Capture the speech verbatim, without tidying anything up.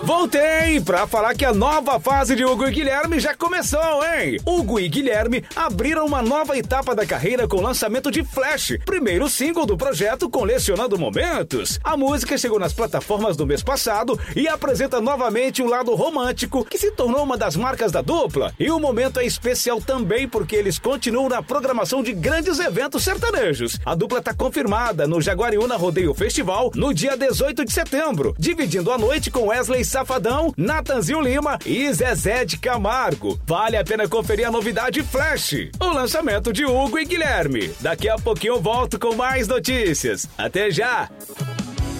Voltei pra falar que a nova fase de Hugo e Guilherme já começou, hein? Hugo e Guilherme abriram uma nova etapa da carreira com o lançamento de Flash, primeiro single do projeto Colecionando Momentos. A música chegou nas plataformas no mês passado e apresenta novamente um lado romântico que se tornou uma das marcas da dupla. E o momento é especial também porque eles continuam na programação de grandes eventos sertanejos. A dupla tá confirmada no Jaguariúna Rodeio Festival no dia dezoito de setembro, dividindo a noite com Wesley Safadão, Natanzinho Lima e Zezé de Camargo. Vale a pena conferir a novidade Flash, o lançamento de Hugo e Guilherme. Daqui a pouquinho eu volto com mais notícias. Até já!